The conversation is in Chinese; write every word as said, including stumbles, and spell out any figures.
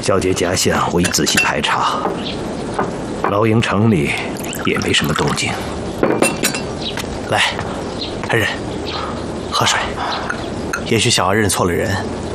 小姐假象，我已仔细排查，老营城里也没什么动静。 来，恩人，喝水。也许小儿认错了人，